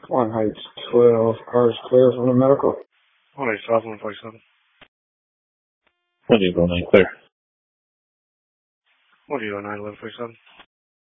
One Heights 12, cars clear from the medical. 1 Heights 12, 147. 109 clear. 109, 1147.